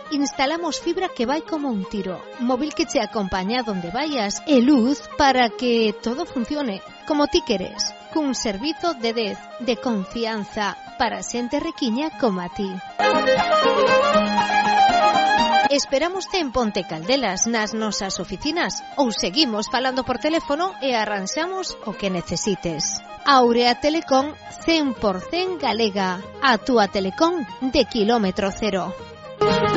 Instalamos fibra que vai como un tiro, móvil que te acompaña donde vayas e luz para que todo funcione como ti queres, cun servizo de 10 de confianza para xente riquiña como a ti. Esperámoste en Ponte Caldelas, nas nosas oficinas, ou seguimos falando por teléfono e arranxamos o que necesites. Aurea Telecom 100% galega, a túa telecom de kilómetro cero.